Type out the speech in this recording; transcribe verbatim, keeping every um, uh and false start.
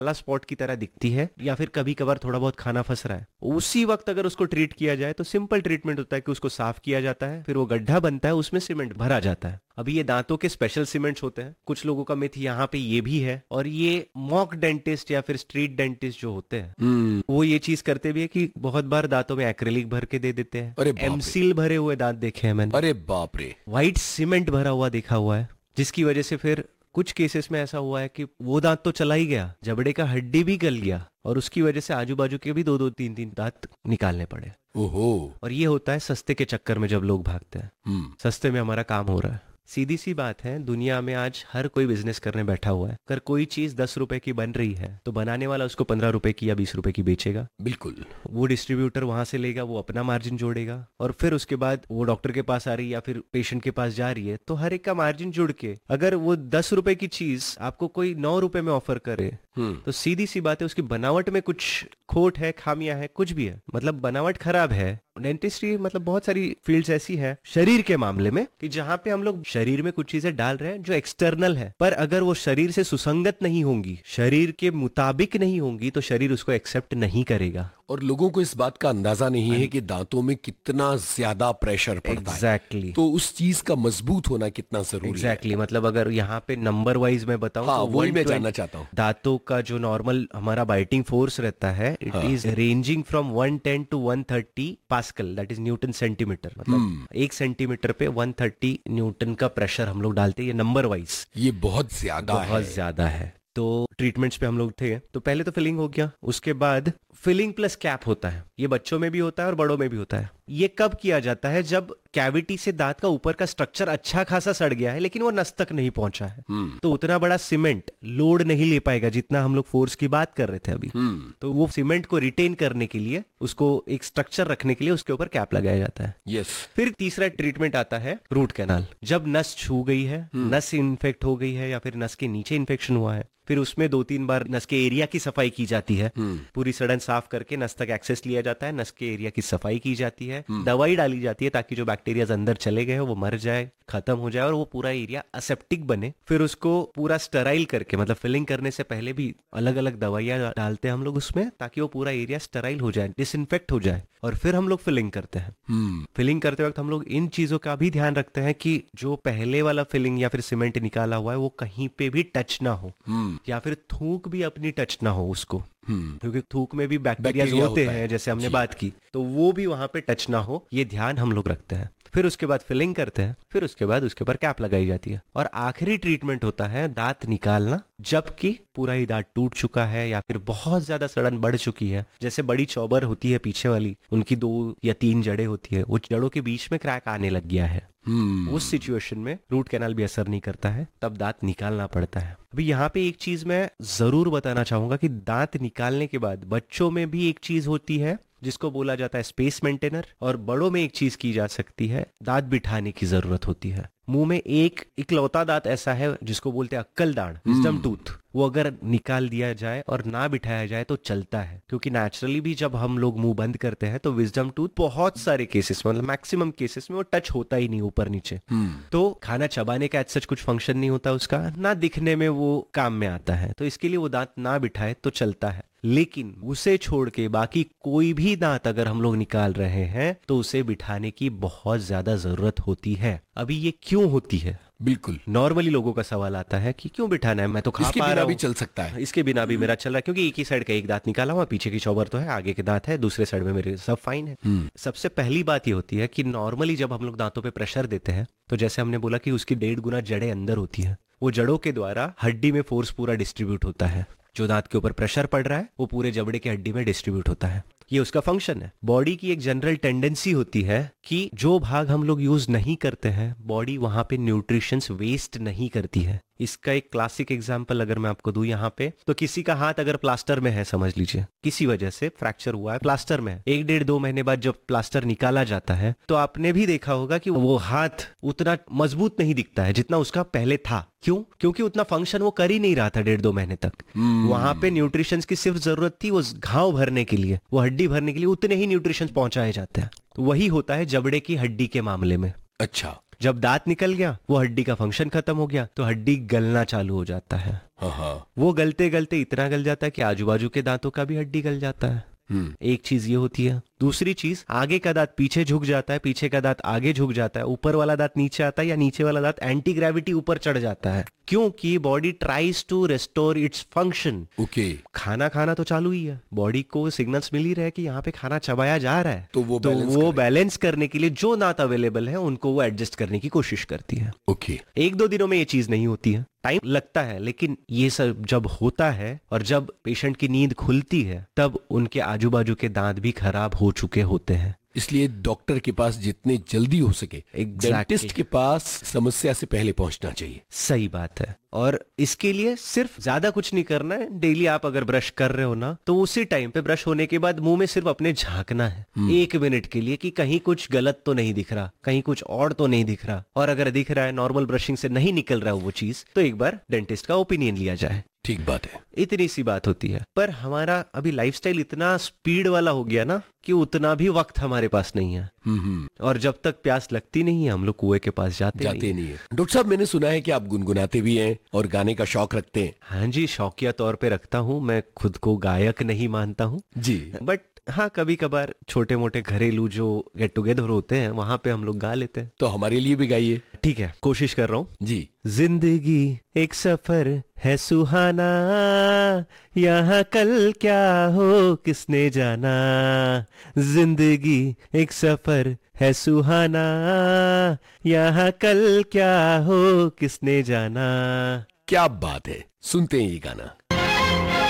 काला स्पॉट की तरह दिखती है या फिर कभी कभार थोड़ा बहुत खाना फंस रहा है, उसी वक्त अगर उसको ट्रीट किया जाए तो सिंपल ट्रीटमेंट होता है कि उसको साफ किया जाता है, फिर वो गड्ढा बनता है, उसमें सीमेंट भरा जाता है। अभी ये दांतों के स्पेशल सीमेंट्स होते हैं, कुछ लोगों का मिथ यहाँ पे ये भी है। और ये मॉक डेंटिस्ट या फिर स्ट्रीट डेंटिस्ट जो होते हैं हम्म वो ये चीज करते भी है कि बहुत बार दांतों में एक्रेलिक भर के दे देते हैं। अरे बाप रे। एमसील भरे हुए दांत देखे हैं मैंने, अरे बाप रे। व्हाइट सीमेंट भरा हुआ देखा हुआ है, जिसकी वजह से फिर कुछ केसेस में ऐसा हुआ है कि वो दांत तो चला ही गया, जबड़े का हड्डी भी गल गया और उसकी वजह से आजू बाजू के भी दो दो तीन तीन दांत निकालने पड़े। ओहो। और ये होता है सस्ते के चक्कर में, जब लोग भागते हैं हम्म सस्ते में हमारा काम हो रहा है। सीधी सी बात है, दुनिया में आज हर कोई बिजनेस करने बैठा हुआ है। अगर कोई चीज दस रुपए की बन रही है तो बनाने वाला उसको पंद्रह रुपए की या बीस रुपए की बेचेगा। बिल्कुल। वो डिस्ट्रीब्यूटर वहां से लेगा, वो अपना मार्जिन जोड़ेगा और फिर उसके बाद वो डॉक्टर के पास आ रही है या फिर पेशेंट के पास जा रही है, तो हर एक का मार्जिन जुड़ के अगर वो दस रुपए की चीज आपको कोई नौ रुपए में ऑफर करे तो सीधी सी बात है उसकी बनावट में कुछ खोट है, खामियां है, कुछ भी है, मतलब बनावट खराब है। डेंटिस्ट्री मतलब बहुत सारी फील्ड्स ऐसी है शरीर के मामले में कि जहां पे हम लोग शरीर में कुछ चीजें डाल रहे हैं जो एक्सटर्नल है, पर अगर वो शरीर से सुसंगत नहीं होंगी, शरीर के मुताबिक नहीं होंगी, तो शरीर उसको एक्सेप्ट नहीं करेगा। और लोगों को इस बात का अंदाजा नहीं है कि दांतों में कितना ज्यादा प्रेशर पड़ता exactly. है, तो उस चीज का मजबूत होना कितना जरूरी exactly. है। मतलब अगर यहाँ पे नंबर वाइज मैं बताऊं हाँ, तो वही मैं एक सौ बीस जानना चाहता हूँ। दांतों का जो नॉर्मल हमारा बाइटिंग फोर्स रहता है, it is ranging from one ten to one thirty pascal, that is Newton centimetre. मतलब एक सेंटीमीटर पे वन थर्टी न्यूटन का प्रेशर हम लोग डालते हैं, ये नंबर वाइज ये बहुत ज्यादा है। बहुत ज्यादा है। तो ट्रीटमेंट्स पे हम लोग थे, तो पहले तो फिलिंग हो गया, उसके बाद फिलिंग प्लस कैप होता है। ये बच्चों में भी होता है और बड़ों में भी होता है। ये कब किया जाता है? जब कैविटी से दांत का ऊपर का स्ट्रक्चर अच्छा खासा सड़ गया है लेकिन वो नस तक नहीं पहुंचा है, तो उतना बड़ा सीमेंट लोड नहीं ले पाएगा जितना हम लोग फोर्स की बात कर रहे थे अभी। तो वो सीमेंट को रिटेन करने के लिए, उसको एक स्ट्रक्चर रखने के लिए उसके ऊपर कैप लगाया जाता है। यस। फिर तीसरा ट्रीटमेंट आता है रूट कैनाल। जब नस छू गई है, नस इन्फेक्ट हो गई है या फिर नस के नीचे इन्फेक्शन हुआ है, फिर उसमें दो तीन बार नस के एरिया की सफाई की जाती है। पूरी सड़न साफ करके नस तक एक्सेस लिया जाता है, नस के एरिया की सफाई की जाती है, दवाई डाली जाती है ताकि जो बैक्टीरिया अंदर चले गए हो वो मर जाए, खत्म हो जाए और वो पूरा एरिया असेप्टिक बने। फिर उसको पूरा स्टराइल करके, मतलब फिलिंग करने से पहले भी अलग अलग दवाइयां डालते हैं हम लोग उसमें ताकि वो पूरा एरिया स्टराइल हो जाए, डिसइंफेक्ट हो जाए, और फिर हम लोग फिलिंग करते हैं। फिलिंग करते वक्त हम लोग इन चीजों का भी ध्यान रखते हैं कि जो पहले वाला फिलिंग या फिर सीमेंट निकाला हुआ है वो कहीं पे भी टच ना हो, या फिर थूक भी अपनी टच ना हो उसको, क्योंकि थूक में भी बैक्टीरिया होते हैं जैसे हमने बात की, तो वो भी वहां पे टच ना हो, ये ध्यान हम लोग रखते हैं। फिर उसके बाद फिलिंग करते हैं, फिर उसके बाद उसके ऊपर कैप लगाई जाती है, और आखिरी ट्रीटमेंट होता है दांत निकालना, जबकि पूरा ही दांत टूट चुका है या फिर बहुत ज्यादा सड़न बढ़ चुकी है। जैसे बड़ी चौबर होती है पीछे वाली, उनकी दो या तीन जड़ें होती है, वो जड़ों के बीच में क्रैक आने लग गया है। उस सिचुएशन में रूट कैनाल भी असर नहीं करता है, तब दांत निकालना पड़ता है। अभी यहाँ पे एक चीज मैं जरूर बताना चाहूंगा कि दांत निकालने के बाद बच्चों में भी एक चीज होती है जिसको बोला जाता है स्पेस मेंटेनर, और बड़ों में एक चीज की जा सकती है, दांत बिठाने की जरूरत होती है। मुंह में एक इकलौता दांत ऐसा है जिसको बोलते हैं अक्कल दांत, विजडम टूथ, वो अगर निकाल दिया जाए और ना बिठाया जाए तो चलता है, क्योंकि नेचुरली भी जब हम लोग मुंह बंद करते हैं तो विजडम टूथ बहुत सारे केसेस में, मतलब मैक्सिमम केसेस में वो टच होता ही नहीं ऊपर नीचे। तो खाना चबाने का सच कुछ फंक्शन नहीं होता उसका, ना दिखने में वो काम में आता है, तो इसके लिए वो दांत ना बिठाए तो चलता है। लेकिन उसे छोड़ के बाकी कोई भी दांत अगर हम लोग निकाल रहे हैं तो उसे बिठाने की बहुत ज्यादा जरूरत होती है। अभी ये क्यों होती है? बिल्कुल नॉर्मली लोगों का सवाल आता है कि क्यों बिठाना है, मैं तो खा इसके पा बिना रहा भी हूं। चल सकता है। इसके बिना भी मेरा चल रहा है, क्योंकि एक ही साइड का एक दांत निकाला हुआ, पीछे की चौबर तो है, आगे के दांत है, दूसरे साइड में मेरे सब फाइन है। सबसे पहली बात ये होती है कि नॉर्मली जब हम लोग दांतों पे प्रेशर देते हैं तो जैसे हमने बोला कि उसकी डेढ़ गुना जड़ें अंदर होती है, वो जड़ों के द्वारा हड्डी में फोर्स पूरा डिस्ट्रीब्यूट होता है। जो दांत के ऊपर प्रेशर पड़ रहा है वो पूरे जबड़े के हड्डी में डिस्ट्रीब्यूट होता है, ये उसका फंक्शन है। बॉडी की एक जनरल टेंडेंसी होती है कि जो भाग हम लोग यूज नहीं करते हैं, बॉडी वहां पे न्यूट्रिशंस वेस्ट नहीं करती है। इसका एक क्लासिक एग्जांपल अगर मैं आपको दूं यहाँ पे, तो किसी का हाथ अगर प्लास्टर में है, समझ लीजिए किसी वजह से फ्रैक्चर हुआ है, प्लास्टर में है, एक डेढ़ दो महीने बाद जब प्लास्टर निकाला जाता है तो आपने भी देखा होगा कि वो हाथ उतना मजबूत नहीं दिखता है जितना उसका पहले था। क्यों? क्योंकि उतना फंक्शन वो कर ही नहीं रहा था डेढ़ दो महीने तक। वहां पे न्यूट्रिशंस की सिर्फ जरूरत थी वो घाव भरने के लिए, वो हड्डी भरने के लिए उतने ही न्यूट्रिशंस पहुंचाए जाते हैं। तो वही होता है जबड़े की हड्डी के मामले में। अच्छा, जब दांत निकल गया, वो हड्डी का फंक्शन खत्म हो गया, तो हड्डी गलना चालू हो जाता है। हाँ हाँ। वो गलते गलते इतना गल जाता है कि आजू बाजू के दांतों का भी हड्डी गल जाता है। एक चीज ये होती है। दूसरी चीज, आगे का दांत पीछे झुक जाता है, पीछे का दांत आगे झुक जाता है, ऊपर वाला दांत नीचे आता है या नीचे वाला दांत एंटी ग्रेविटी ऊपर चढ़ जाता है, क्योंकि body tries to restore its function. Okay. खाना खाना तो चालू ही है, बॉडी को सिग्नल्स मिल ही रहे हैं कि यहाँ पे खाना चबाया जा रहा है, तो वो तो बैलेंस वो बैलेंस करने के लिए जो दांत अवेलेबल है उनको वो एडजस्ट करने की कोशिश करती है। ओके। एक दो दिनों में ये चीज नहीं होती है, टाइम लगता है, लेकिन ये सब जब होता है और जब पेशेंट की नींद खुलती है, तब उनके आजू बाजू के दांत भी खराब हो चुके होते हैं। इसलिए डॉक्टर के पास जितने जल्दी हो सके Exactly. डेंटिस्ट के पास समस्या से पहले पहुंचना चाहिए। सही बात है। और इसके लिए सिर्फ ज्यादा कुछ नहीं करना है। डेली आप अगर ब्रश कर रहे हो ना, तो उसी टाइम पे ब्रश होने के बाद मुंह में सिर्फ अपने झांकना है एक मिनट के लिए कि कहीं कुछ गलत तो नहीं दिख रहा, कहीं कुछ और तो नहीं दिख रहा। और अगर दिख रहा है, नॉर्मल ब्रशिंग से नहीं निकल रहा है वो चीज, तो एक बार डेंटिस्ट का ओपिनियन लिया जाए। ठीक बात है। इतनी सी बात होती है। पर हमारा अभी लाइफस्टाइल इतना स्पीड वाला हो गया ना कि उतना भी वक्त हमारे पास नहीं है। हम्म। और जब तक प्यास लगती नहीं है, हम लोग कुएं के पास जाते, जाते नहीं, नहीं है। डॉक्टर साहब, मैंने सुना है कि आप गुनगुनाते भी हैं और गाने का शौक रखते हैं। हाँ जी, शौकिया तौर पे रखता हूँ। मैं खुद को गायक नहीं मानता हूँ जी, बट हाँ, कभी कभार छोटे मोटे घरेलू जो गेट टुगेदर होते हैं वहां पे हम लोग गा लेते हैं। तो हमारे लिए भी गाइए। ठीक है, कोशिश कर रहा हूँ जी। जिंदगी एक सफर है सुहाना, यहाँ कल क्या हो किसने जाना। जिंदगी एक सफर है सुहाना, यहाँ कल क्या हो किसने जाना। क्या बात है, सुनते हैं ये गाना।